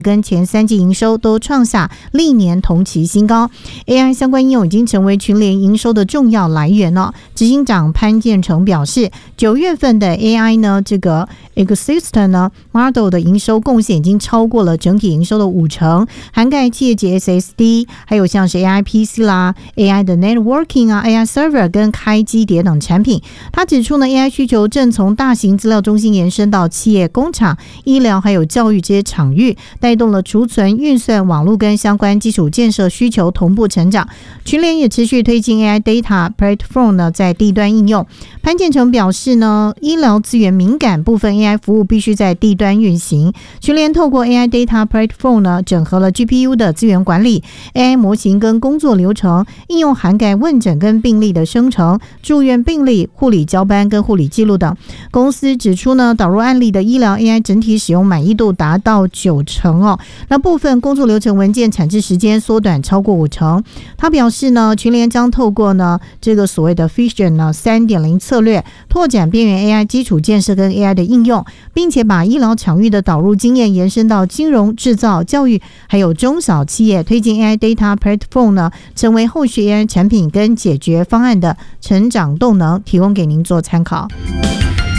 跟前3季营收都创下历年同期新高。 AI 相关应用已经成为群联营收的重要来源了。执行长潘建成表示，9月份的 AI 呢，这个 Ecosystem 呢 Model 的营收贡献已经超过了整体营收的50%，涵盖企业级 SSD， 还有像是 AI PC 啦、AI 的 Networking 啊、AI Server 跟开机碟等产品。他指出呢 ，AI 需求正从大型资料中心延伸到企业、工厂、医疗还有教育这些场域，带动了储存、运算、网络跟相关基础建设需求同步成长。群联也持续推进 AI Data Platform 呢在地端应用。潘建成表示呢，医疗资源敏感部分 AI 服务必须在地端运行。群联透过 AI Data Platform 呢，整合了 GPU 的资源管理、AI 模型跟工作流程，应用涵盖问诊跟病历的生成、住院病历、护理交班跟护理记录等。公司指出呢，导入案例的医疗 AI 整体使用满意度达到90%哦，那部分工作流程文件产制时间缩短超过50%。他表示呢，群联将透过呢这个所谓的 Vision 呢 3.0 策略，拓展边缘 AI 基础建设跟 AI 的应用，并且把医疗场域的导入经验延伸到金融、制造、教育还有中小企业，推进 AI Data Platform 呢成为后续 AI 产品跟解决方案的成长动能，提供给您做参考。